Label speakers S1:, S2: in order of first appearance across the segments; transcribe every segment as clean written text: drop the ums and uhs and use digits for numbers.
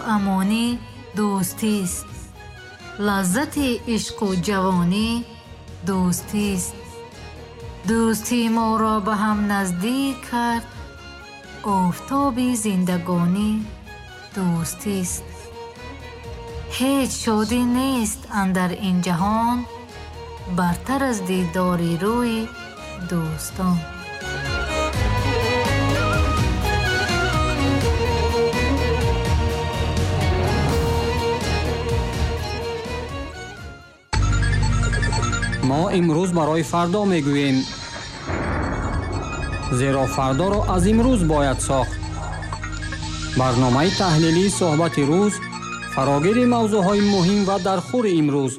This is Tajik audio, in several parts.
S1: امانی دوستی است. لذت عشق و جوانی دوستی است. دوستی ما را به هم نزدیک کرد. آفتاب زندگانی دوستی است. هیچ شادی نیست اندر این جهان برتر از دیدار روی دوستان.
S2: ما امروز برای فردا میگوییم، زیرا فردا را از امروز باید ساخت. برنامه تحلیلی صحبت روز فراگیر موضوعهای مهم و در خور امروز.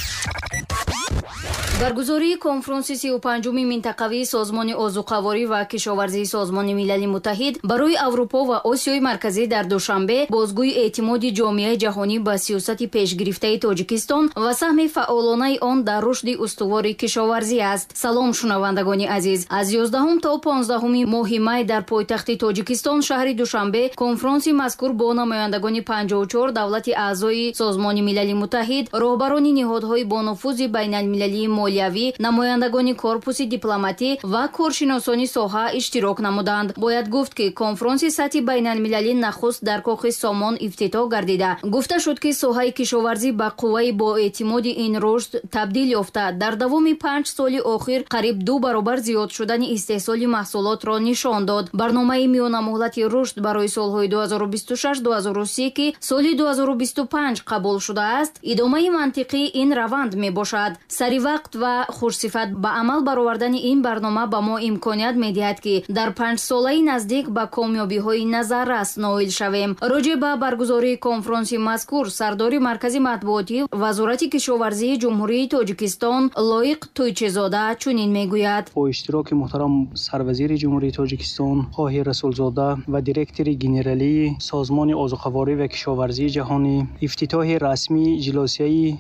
S3: برگزاری کنفرانس 35 منطقوی سازمان آذوقه‌واری و کشاورزی سازمان ملل متحد برای اروپا و آسیای مرکزی در دوشنبه بازگوی اعتماد جامعه جهانی به سیاست پیشگرفته تاجیکستان و سهم فعالانه آن در رشد استوار کشاورزی است. سلام شنوندگان عزیز، از 11 تا 15 ماه می در پایتخت تاجیکستان شهر دوشنبه کنفرانس مذکور با نمایندگان 54 دولت اعضای سازمان ملل متحد، راهبران نهادهای با نفوذ بین المللی مالیوی، نمایندگان کورپوس دیپلماتی و کارشناسان ساحه اشتراک نمودند. باید گفت که کنفرانس سطحی بین المللی نخست در کاخ سامان افتتاح گردیده. گفته شد که ساحه کشاورزی به قوه با اعتماد این رشد تبدیل یافته. در دوام 5 سال اخیر قریب 2 برابر زیاد شدن استحصال محصولات را نشان داد. برنامه میانه مهلت رشد برای سالهای 2026-2030 که سال 2025 قبول شده است، ادامه منطقی این روند می باشد. سری وقت و خوشصفت به عمل برآوردن این برنامه به ما امکانیت می‌دهد که در 5 ساله نزدیک به کامیابی‌های نظررس نائل شویم. راجع به برگزاری کنفرانس مذکور سردار مرکز مطبوعاتی وزارت کشاورزی جمهوری تاجیکستان لایق تویچه‌زاده چنین میگوید:
S4: با اشتراک محترم سروزیر جمهوری تاجیکستان خواهی رسولزاده و دیرکتور گنرالی سازمان آذوقه‌واری و کشاورزی جهانی، افتتاح رسمی جلسه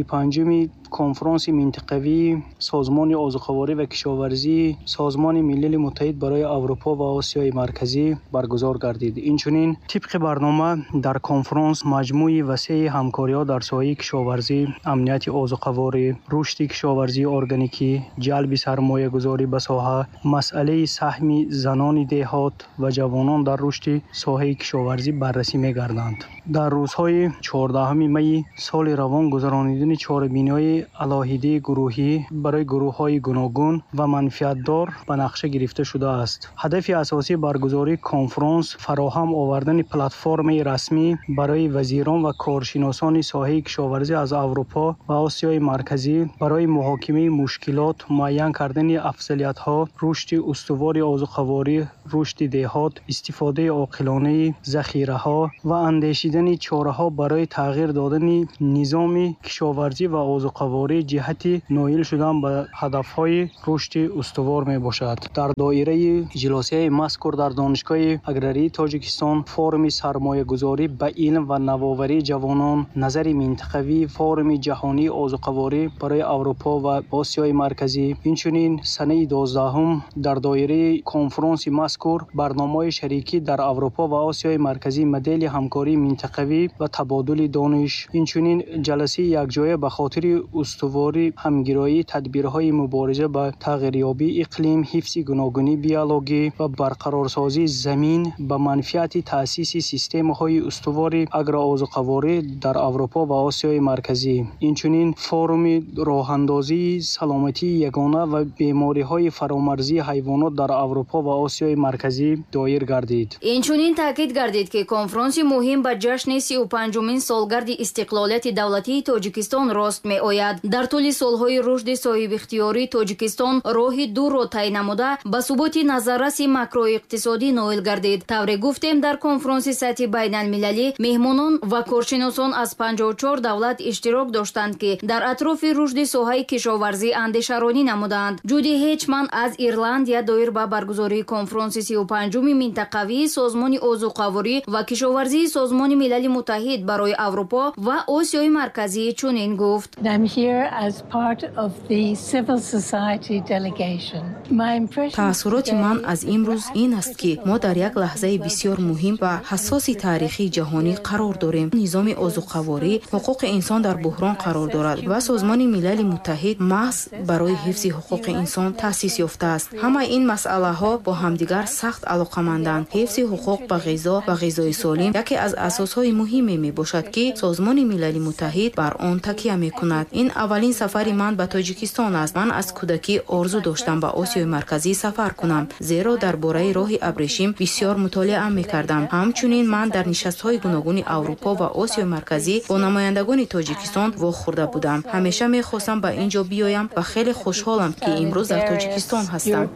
S4: 35 کنفرانس منطقوی سازمان آذوقه‌واری و کشاورزی سازمان ملل متحد برای اروپا و آسیای مرکزی برگزار گردید. اینچنین طبق برنامه در کنفرانس مجموعی وسیع همکاری‌ها در ساحه کشاورزی، امنیت آذوقه‌واری، رشد کشاورزی ارگانیکی، جلب سرمایه‌گذاری به ساحه، مسئله سهم زنان دهات و جوانان در رشد ساحه کشاورزی بررسی می‌گردند. در روزهای 14 می سال روان گذرانیدن چهاربینی‌های علاهیده گروهی برای گروه‌های گوناگون و منفعت‌دار به نقشه گرفته شده است. هدف اساسی برگزاری کنفرانس فراهم آوردن پلتفرم رسمی برای وزیران و کارشناسان ساحه کشاورزی از اروپا و آسیای مرکزی برای محاکمه مشکلات، معین کردن افضلیت‌ها، رشد استوار آذوقه‌واری، رشد دهات، استفاده عاقلانه ذخیره‌ها و اندیشیدن چاره‌ها برای تغییر دادن نظام کشاورزی و آذوقه‌واری جهت نائل شدن به هدف‌های رشد استوار می باشد. در دایره جلسه مذکور در دانشگاه اگراری تاجیکستان فورم سرمایه‌گذاری به علم و نوآوری جوانان، نظر منطقوی، فورم جهانی آذوقه‌واری برای اروپا و آسیای مرکزی، اینچنین سنه 12 در دایره کنفرانس مذکور برنامه شریکی در اروپا و آسیای مرکزی، مدل همکاری منطقوی و تبادل دانش، اینچنین جلسه یکجایی به خاطر استواری، همگرایی، تدبیرهای مبارزه با تغییریابی اقلیم، حفظ گوناگونی بیولوژی و برقرارسازی زمین به منفعت تأسیس سیستم‌های استواری آگرو-آذوقه‌واری در اروپا و آسیای مرکزی. اینچنین فورم راه‌اندازی سلامتی یگانه و بیماری‌های فرامرزی حیوانات در اروپا و آسیای مرکزی دایر گردید.
S3: اینچنین تاکید گردید که کنفرانس مهم به جشن 35مین سالگرد استقلالیت دولتی تاجیکستان راست می‌آید. در طول سالهای رشد صاحب اختیاری تاجیکستان راه دور را طی نموده به ثبات نظررس ماکرواقتصادی نائل گردید. طوری گفتیم در کنفرانس سطحی بین المللی مهمانان و کارشناسان از 54 دولت اشتراک داشتند که در اطراف رشد ساحه کشاورزی اندیشه‌رانی نمودند. جودی هیچمن از ایرلندیا دایر به برگزاری کنفرانس 35 منطقوی سازمان آذوقه‌واری و کشاورزی سازمان ملل متحد برای اروپا و آسیای مرکزی چنین گفت:
S5: I'm here as part
S3: تأثیرات من از امروز این است که ما در یک لحظه بسیار مهم و حساس تاریخی جهانی قرار داریم. نظام عضوقواری حقوق انسان در بحران قرار دارد و سازمان ملل متحد محض برای حفظ حقوق انسان تأسیس یافته است. همه این مسئله ها با همدیگر سخت علاقمندند. حفظ حقوق به غذا و غذای سالم یکی از اساسهای مهمی می باشد که سازمان ملل متحد بر آن تکیه می کند. این اولین سفر من به تاجیکستان است. من از کودکی آرزو داشتم به آسیای مرکزی سفر کنم، زیرا درباره راه ابریشم بسیار مطالعه می کردم. همچنین من در نشست‌های گوناگون اروپا و آسیای مرکزی با نمایندگان تاجیکستان واخورده بودم. همیشه می خواستم به اینجا بیایم و خیلی خوشحالم که امروز در تاجیکستان هستم.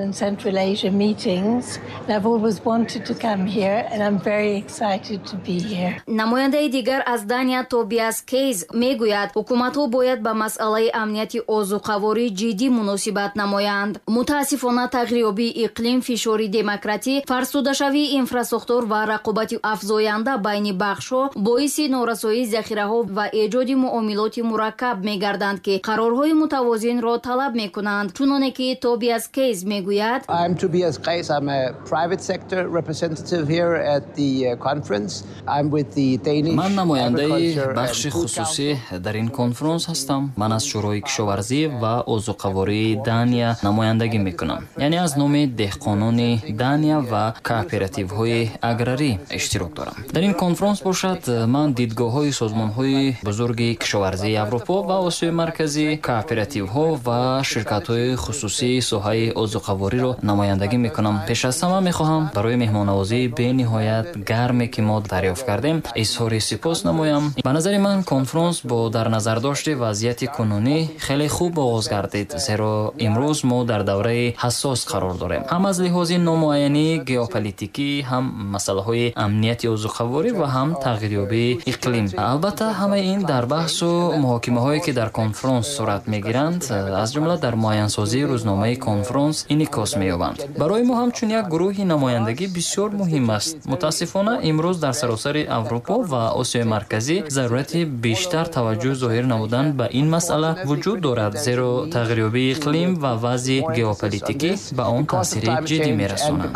S3: نماینده دیگر از دانیا توبیاس کیز میگوید حکومت‌ها باید به مسئله امنیت عضوقواری جدی مناسبت نمایند. متاسفانه تغییریابی اقلیم، فشار دموکراتی، فرسوده‌شوی اینفراستراکتور و رقابت افزاینده بین بخش‌ها باعث نارسایی ذخیره‌ها و ایجاد معاملات مرکب می‌گردند که قرارهای متوازن را طلب می‌کنند. چونانه که توبیاس کیز میگوید
S5: I'm Tobias Kreis. I'm a private sector representative here at the conference. I'm with the Danish
S6: من نماینده بخش خصوصی در این کنفرانس هستم. من از شورای کشاورزی و عضوقواری دانیا نمایندگی میکنم، یعنی از نام دهقانان دانیا و کوآپراتیوهای اگراری اشتراک دارم. در این کنفرانس باشد من دیدگاه‌های سازمان‌های بزرگ کشاورزی اروپا و آسیای مرکزی، کوآپراتیوها و شرکت‌های خصوصی ساحه عضوقواری را نمایندگی میکنم. پیش از همه میخواهم برای مهمان‌نوازی به نهایت گرمی که ما دریافت کردیم اظهار سپاس نمایم. به نظر من کنفرانس با در نظر داشته وضعیت کنونی خیلی خوب آغاز گردید، زیرا امروز ما در دوره حساس قرار داریم، هم از لحاظ نامعینی ژئوپلیتیکی، هم مسائل امنیت عضوقواری و هم تغییریابی اقلیم. البته همه این در بحث و محاکمه‌هایی که در کنفرانس صورت میگیرند از جمله در معین‌سازی روزنامه کنفرانس انعکاس می‌یابند. برای ما همچون یک گروه نمایندگی بسیار مهم است. متاسفانه امروز در سراسر اروپا و آسیای مرکزی ضرورت بیشتر توجه ظاهر نمودن به این مسئله وجود دارد، زیرا تغییریابی اقلیم و وضع ژئوپلیتیکی به آن تاثیر جدی می‌رسانند.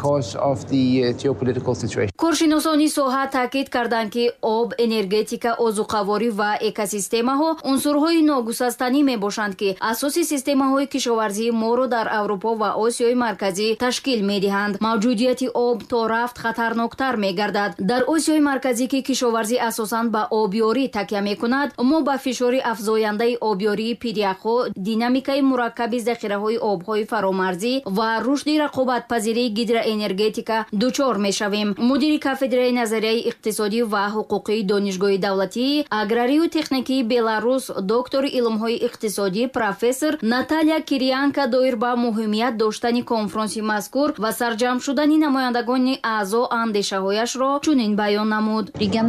S3: کارشناسان ساحه تاکید کردند که آب، انرژتیکا، عضوقواری و اکوسیستم‌ها عنصرهای ناگسستنی میباشند که اساس سیستم‌های کشاورزی ما را در اروپا و آسیای مرکزی تشکیل می‌دهند. موجودیت آب تا رفت خطرناکتر می‌گردد. در آسیای مرکزی که کشاورزی اساساً به آبیاری تکیه می‌کند، ما با فشار افزاینده آبیاری، پیری‌ها، دینامیکای مرکب ذخیره‌های آب‌های فرامرزی و رشد رقابت‌پذیری گیدروانرژتیکا دچار می‌شویم. مدیر کافدرای نظریه اقتصادی و حقوقی دانشگاه دولتی اگراری و تکنیکی بلاروس دکتر علوم‌های اقتصادی پروفسور ناتالیا کیریانکا دایر به مهمیت داشتن کنفرانس مذکور و سرجم شدن نمایندگان اعضا اندیشه‌هایش را چنین بیان نمود.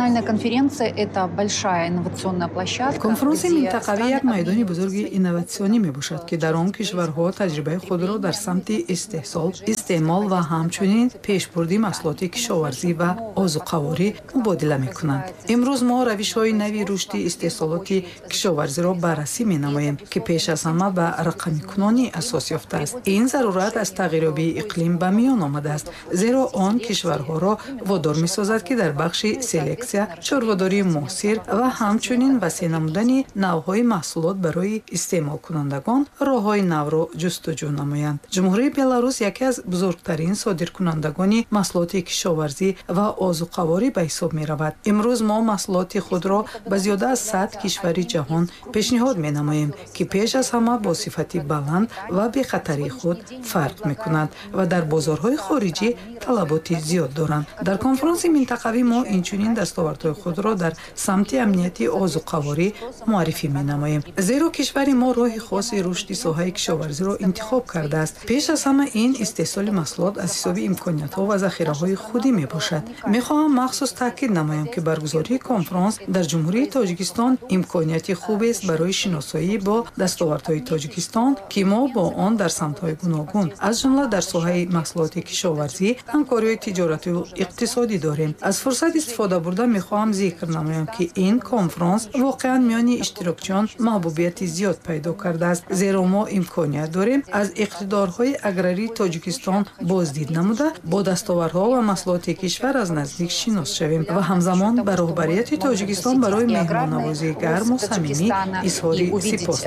S7: کنفرانس منطقوی یک میدان بزرگ اینوواسیونی میباشد که در آن کشورها تجربه خود را در سمت استحصال، استعمال و همچنین پیشبردی محصولات کشاورزی و عضوقواری مبادله میکنند. امروز ما روش‌های نوی رشد استحصالات کشاورزی را بررسی مینماییم که پیش از همه به رقمی کنانی اساس یافته است. این ضرورت از تغییریابی اقلیم به میان آمده است، زیرا آن کشورها را وادار می‌سازد که در بخش سلکسیا، چاره‌داری موثر و همچنین وسیع نمودن نوع‌های محصولات برای استعمال کنندگان راه‌های نو را جستجو نمایند. جمهوری بلاروس یکی از بزرگترین صادرکنندگان محصولات کشاورزی و عضوقواری به حساب می‌رود. امروز ما محصولات خود را به زیاده از 100 کشور جهان پیشنهاد می‌نماییم که پیش از همه با صفت بلند و بی خطری خود فرق می‌کنند و در بازارهای خارجی طلبات زیاد دارند. در کنفرانس منطقوی ما اینچنین دستاوردهای خود را در سمت امنیت عضوقواری معرفی می‌نماییم، زیرا کشور ما راه خاصی رشد ساحه کشاورزی را انتخاب کرده است. پیش از همه این استحصال محصولات از حساب امکانات‌ها و ذخیره‌های خودی میباشد. می‌خواهم مخصوص تاکید نمایم که برگزاری کنفرانس در جمهوری تاجیکستان امکانیت خوبی است برای شناسایی با دستاوردهای تاجیکستان که ما با آن در سمت‌های گوناگون از جمله در ساحه محصولات کشاورزی، ҳамкориҳои тиҷоратию иқтисодӣ дорем. Аз фурсат истифода бурда мехоҳам зикр намоям, ки ин конференс воқеан миёни иштирокчиён маҳбубияти зиёд пайдо кардааст, зеро мо имконият дорем аз иқтидорҳои аграрии Тоҷикистон боздид намуда бо дастовардҳо ва маҳсулоти кишвар аз наздик шинос шавем ва ҳамзамон ба роҳбарияти Тоҷикистон барои меҳмоннавозии гарму самимӣ изҳори сипос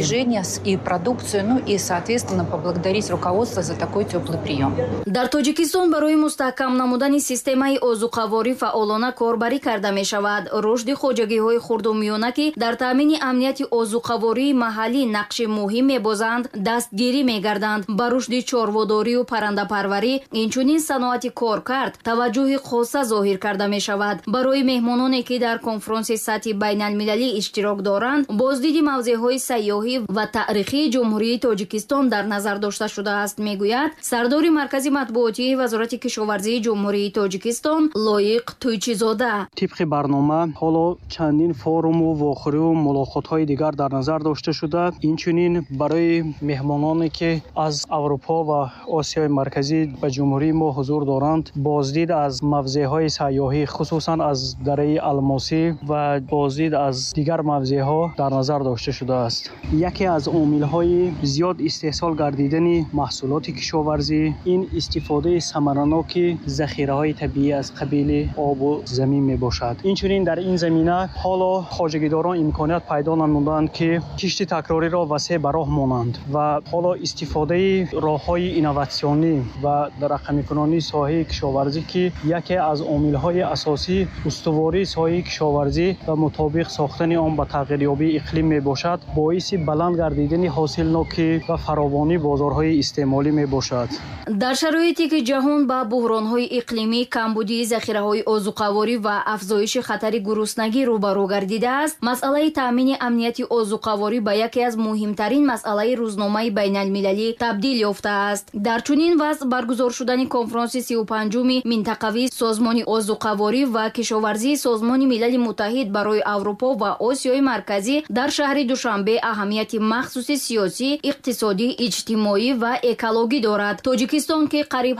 S7: намоем.
S3: дар тоҷикистон барои мустаҳкам намудани системаи озуқаворӣ фаъолона корбарӣ карда мешавад. рушди хоҷагиҳои хурду миёна ки дар таъмини амнияти озуқавории маҳаллӣ нақши муҳим мебозанд, дастгирӣ мегарданд. ба рушди чорводорию паррандапарварӣ, инчунин саноати коркард таваҷҷӯҳи хоса зоҳир карда мешавад. барои меҳмононе ки дар конференси сатҳи байналмилалӣ иштирок доранд, боздиди мавзеъҳои сайёҳӣ ва таърихии ҷумҳурии Тоҷикистон дар назар дошта шудааст, мегӯяд сардори маркази матбуотии вазорати кишоварзии ҷумҳурии Тоҷикистон Лоиқ Тӯйчизода.
S4: طبق برنامه حالا چندین فورум و واخوری و ملاقات‌های دیگر در نظر داشته شده. اینچنین برای مهمانانی که از اروپا و آسیای مرکزی به جمهوری ما حضور دارند، بازدید از موضع‌های سیاحی خصوصا از دره الماسی و بازدید از دیگر موضع‌ها در نظر داشته شده است. یکی از عامل‌های زیاد استحصال گردیدن محصولات کشاورزی این استفاده ثمرناک ذخیره‌های طبیعی از قبیل آب و زمین میباشد. اینچنین در این زمینه حالا خواجگیداران امکانیت پیدا نمودند که کشت تکراری را وسیع به راه مانند و حالا استفاده راه‌های اینوواسیونی و رقمی کنانی ساحه کشاورزی که یکی از عامل‌های اساسی استواری ساحه کشاورزی و مطابق ساختن آن به تغییریابی اقلیم میباشد، باعث بلند گردیدن حاصلناکی و فراوانی بازارهای استعمالی میباشد.
S3: در شرایطی که جهان با بحران‌های اقلیمی، کمبودی ذخیره‌های озуқаворӣ ва афзоиши хатари гуруснагӣ рӯбарӯ гардида аст, масъалаи таъмини амнияти озуқаворӣ ба яке аз муҳимтарин масъалаи рӯзномаи байналмилалӣ табдил ёфтааст. дар чунин вазъ баргузор шудани конференси 35-уми минтақавии созмони озуқаворӣ ва кишоварзии Созмони Милали Муттаҳид барои Аврупо ва Осиёи Марказӣ дар шаҳри Душанбе аҳамияти махсуси сиёсӣ, иқтисодӣ, иҷтимоӣ ва экологӣ дорад. Тоҷикистон ки қариб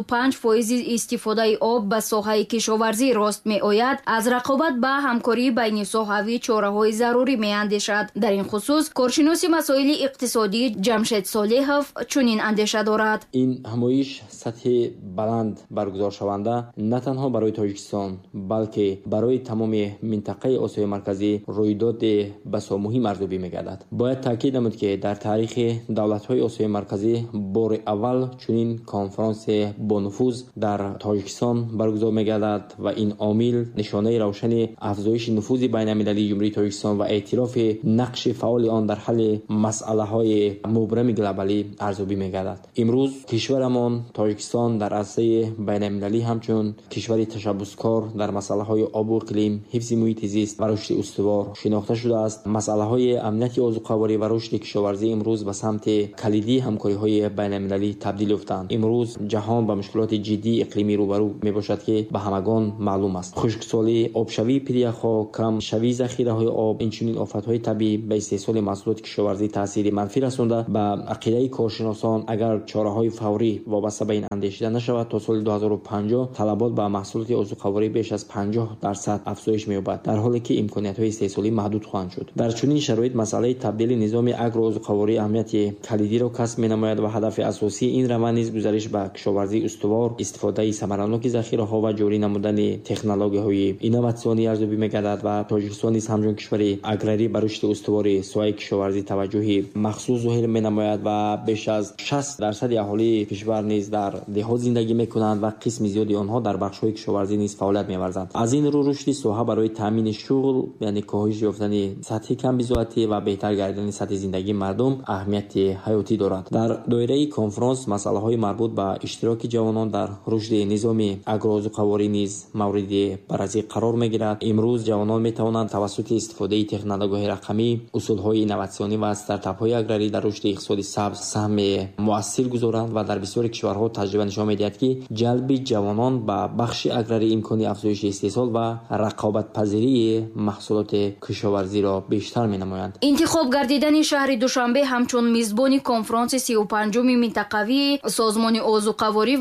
S3: 85% истифодаи об ба соҳаи кишоварзӣ рост меояд, аз рақобат ба ҳамкории байнисоҳавӣ чораҳои зарурӣ меандешад. дар ин хусус коршиноси масоили иқтисодӣ Ҷамшед Солеҳов чунин андеша дорад.
S8: ин ҳамоиш сатҳи баланд баргузоршаванда на танҳо барои Тоҷикистон, балки барои тамоми минтақаи Осиёи Марказӣ рӯйдоди басо муҳим арзубӣ мегардад. бояд таъкид намуд, ки дар таърихи давлатҳои Осиёи Марказӣ бори аввал чунин конференсе бо нуфуз дар Тоҷикистон баргузор мегардад ва ин омил нишонаи равшани афзоиши нуфузи байналмилалии ҷумҳурии Тоҷикистон ва эътирофи нақши фаъоли он дар ҳалли масъалаҳои мубрами глобалӣ арзубӣ мегардад. имрӯз кишварамон Тоҷикистон дар арсаи байналмилалӣ ҳамчун кишвари ташаббускор дар масъалаҳои обу иқлим, ҳифзи муҳити зист ва рушди устувор шинохта шудааст. масъалаҳои амнияти озуқаворӣ ва рушди кишоварзӣ имрӯз ба самти калидии ҳамкориҳои байналмилалӣ табдил ёфтанд. имрӯз ҷаҳон ба мушкилоти ҷиддии иқлимӣ рӯбарӯ мебошад, ки ба ҳамагон маълум аст. хушксолӣ, обшавии пиряхҳо, камшавии захираҳои об, инчунин офатҳои табиӣ ба истеҳсоли маҳсулоти кишоварзӣ таъсири манфӣ расонда. ба ақидаи коршиносон, агар чораҳои фаврӣ вобаста ба ин андешида нашавад, то соли 2050 талабот ба маҳсулоти озуқаворӣ беш аз 50% афзоиш меёбад, дар ҳоле ки имкониятҳои истеҳсолӣ маҳдуд хоҳанд шуд. дар чунин шароит масъалаи табдили низоми агроозуқаворӣ аҳамияти калидиро касб менамояд ва ҳадафи асосии ин раванд низ гузариш ба кишоварзии устувор, истифодаи самараноки захираҳо ва ҷорӣ намудани технологияҳои инноватсионӣ арзубӣ мегардад ва Тоҷикистон низ ҳамчун кишвари аграрӣ ба рушди устувори соҳаи кишоварзӣ таваҷҷӯҳи махсус зоҳир менамояд ва беш аз 60% аҳолии кишвар низ дар деҳот зиндагӣ мекунанд ва қисми зиёди онҳо дар бахшҳои кишоварзӣ низ фаъолият меварзанд. аз ин рӯ рушди соҳа барои таъмини шуғл, яъне коҳиш ёфтани сатҳи камбизоатӣ ва беҳтар гардидани сатҳи зиндагии мардум аҳамияти ҳаётӣ дорад. дар доираи конференс масъалаҳои марбут ба иштироки ҷавонон дар рушди низоми агроозуқаворӣ низ мавриди баразӣ қарор мегирад. имрӯз ҷавонон метавонанд тавассути истифодаи технологияҳои рақамӣ, усулҳои инноватсионӣ ва стартапҳои аграрӣ дар рушди иқтисоди сабз саҳми муассир гузоранд ва дар бисёри кишварҳо таҷриба нишон медиҳад, ки ҷалби ҷавонон ба бахши аграрӣ имкони афзоиши истеҳсол ва рақобатпазирии маҳсулоти кишоварзиро бештар менамоянд.
S3: интихоб гардидани шаҳри Душанбе ҳамчун мизбони конференси 35-уми минтақавии Созмони озуқаворӣ ва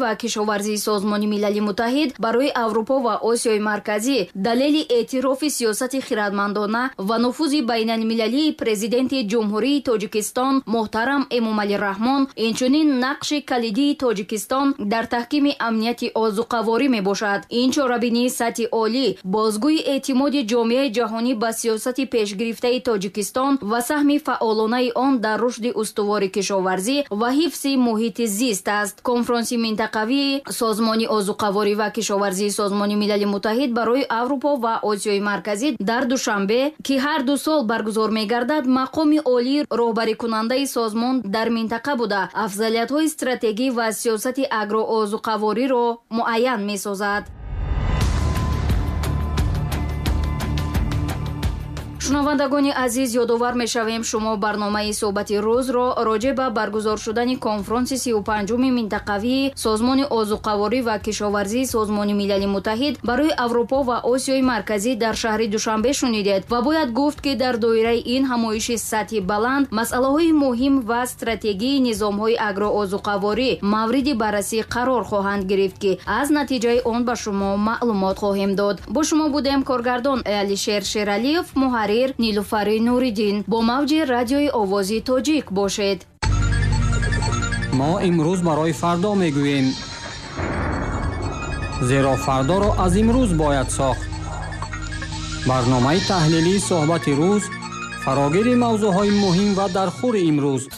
S3: ва кишоварзии созмони милали муттаҳид барои Аврупо ва Осиёи марказӣ далели эътирофи сиёсати хирадмандона ва нуфузи байналмилалии президенти ҷумҳурии Тоҷикистон муҳтарам Эмомалӣ Раҳмон инчунин нақши калидии Тоҷикистон дар таҳкими амнияти озуқаворӣ мебошад. Ин чорабинии сатҳи олӣ бозгӯи эътимоди ҷомеаи ҷаҳонӣ ба сиёсати пешгирифтаи Тоҷикистон ва саҳми фаъолонаи он дар рушди устувори кишоварзӣ ва ҳифзи муҳити зист аст. Конфронси минтақавии созмони озуқаворӣ ва кишоварзии созмони милали муттаҳид барои Аврупо ва Осиёи марказӣ дар душанбе ки ҳар 2 сол баргузор мегардад, мақоми олии роҳбарикунандаи созмон дар минтақа буда афзалиятҳои стратегӣ ва сиёсати агроозуқавориро муайян месозад. шунавандагони азиз, ёдовар мешавем шумо барномаи суҳбати рӯзро роҷеъ ба баргузор шудани конфронси 35-уми минтақавии созмони озуқаворӣ ва кишоварзии созмони милали муттаҳид барои Аврупо ва Осиёи марказӣ дар шаҳри Душанбе шунидед ва бояд гуфт, ки дар доираи ин ҳамоиши сатҳи баланд масъалаҳои муҳим ва стратегии низомҳои агроозуқаворӣ мавриди баррасӣ қарор хоҳанд гирифт, ки аз натиҷаи он ба шумо маълумот хоҳем дод. Бо шумо будем коргардон Алишер Шералиев, муҳаррир Нилуфари Нуриддин. Бо мавҷи радиои Овози Тоҷик бошед.
S2: мо имрӯз барои фардо мегӯем, зеро фардоро аз имрӯз бояд сохт. барномаи таҳлилии суҳбати рӯз фарогири мавзӯъҳои муҳим ва дархӯри имрӯз.